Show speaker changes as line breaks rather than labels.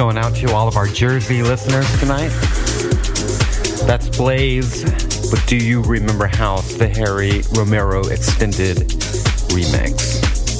going out to all of our Jersey listeners tonight. That's Blaze with Do You Remember House, the Harry Romero extended remix.